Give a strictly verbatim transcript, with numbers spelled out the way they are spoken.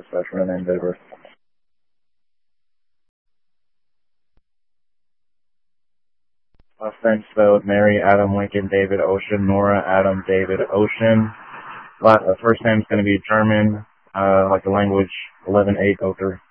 slash real name, date of birth. Last name spelled Mary, Adam, Lincoln, David, Ocean, Nora, Adam, David, Ocean. La- uh, first name's going to be German, uh, like the language eleven eight oh three.